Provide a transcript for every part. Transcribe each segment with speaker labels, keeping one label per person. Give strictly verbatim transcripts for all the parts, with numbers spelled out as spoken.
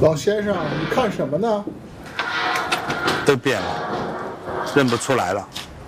Speaker 1: 老先生，你看什么呢？
Speaker 2: 都变了，认不出来了。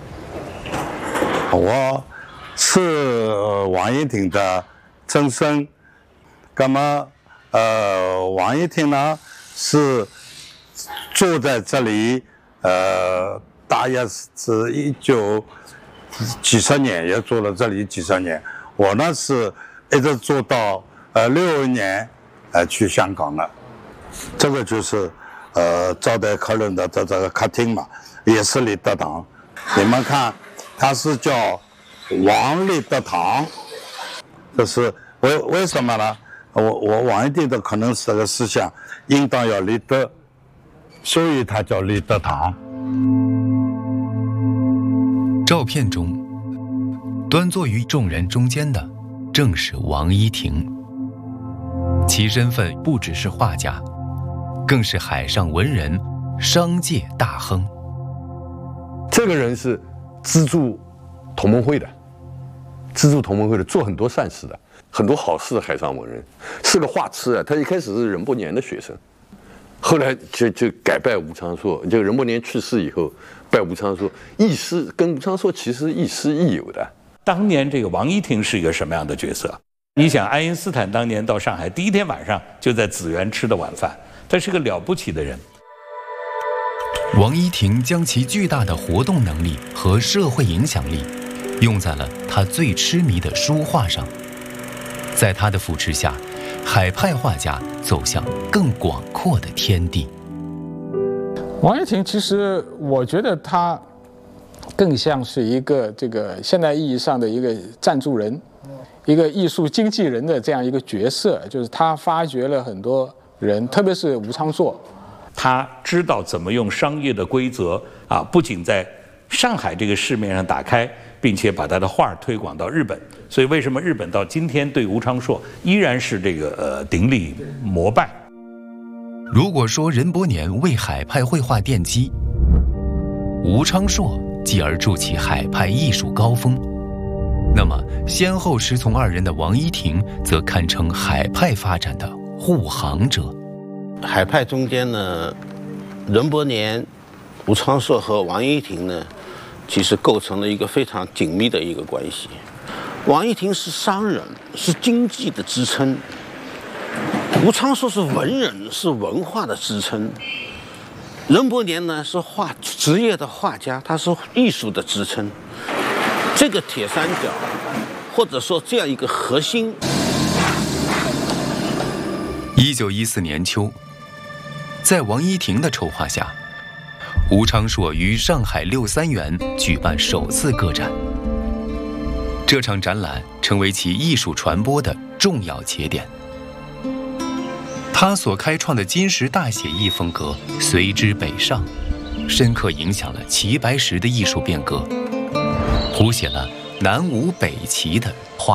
Speaker 2: 我是王一婷的曾孙，那么呃，王一婷呢是住在这里，呃，大约是一九几十年，也住了这里几十年。我呢是一直住到呃六一年，呃去香港了。这个就是呃招待客人的这这个客厅嘛，也是立德堂。你们看，它是叫王立德堂，这是为为什么呢？我我王一定的可能是这个思想应当要立德，所以它叫立德堂。
Speaker 3: 照片中端坐于众人中间的正是王一婷，其身份不只是画家，更是海上文人、商界大亨。
Speaker 4: 这个人是资助同盟会的，资助同盟会的，做很多善事的，很多好事的海上文人，是个画痴啊。他一开始是任伯年的学生，后来就就改拜吴昌硕。就任伯年去世以后，拜吴昌硕，亦师跟吴昌硕其实亦师亦友的。
Speaker 5: 当年这个王一婷是一个什么样的角色？你想，爱因斯坦当年到上海第一天晚上就在紫园吃的晚饭，他是个了不起的人。
Speaker 3: 王一婷将其巨大的活动能力和社会影响力用在了他最痴迷的书画上，在他的扶持下，海派画家走向更广阔的天地。
Speaker 6: 王一婷其实我觉得他更像是一个这个现代意义上的一个赞助人，一个艺术经纪人的这样一个角色，就是他发掘了很多人，特别是吴昌硕，
Speaker 5: 他知道怎么用商业的规则啊，不仅在上海这个市面上打开，并且把他的画推广到日本。所以为什么日本到今天对吴昌硕依然是这个呃顶礼膜拜？
Speaker 3: 如果说任伯年为海派绘画奠基，吴昌硕继而筑起海派艺术高峰，那么先后师从二人的王一婷则堪称海派发展的护航者。
Speaker 7: 海派中间呢，任伯年、吴昌硕和王一婷呢，其实构成了一个非常紧密的一个关系。王一婷是商人，是经济的支撑；吴昌硕是文人，是文化的支撑。任伯年呢是画职业的画家，他是艺术的支撑。这个铁三角，或者说这样一个核心。
Speaker 3: 一九一四年秋，在王一婷的筹划下，吴昌硕于上海六三园举办首次个展。这场展览成为其艺术传播的重要节点。他所开创的金石大写意风格随之北上，深刻影响了齐白石的艺术变革，谱写了南吴北齐的画